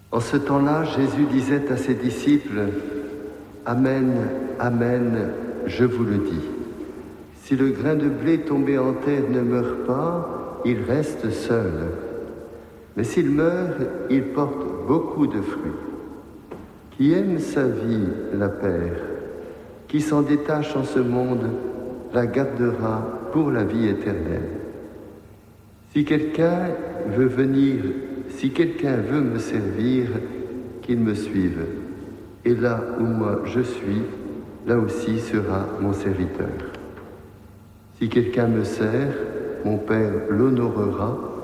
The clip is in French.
En ce temps-là, Jésus disait à ses disciples, « Amen, Amen, je vous le dis. Si le grain de blé tombé en terre ne meurt pas, il reste seul. Mais s'il meurt, il porte beaucoup de fruits. Qui aime sa vie la perd. Qui s'en détache en ce monde la gardera pour la vie éternelle. Si quelqu'un veut me servir, qu'il me suive. Et là où moi je suis, là aussi sera mon serviteur. Si quelqu'un me sert, mon Père l'honorera,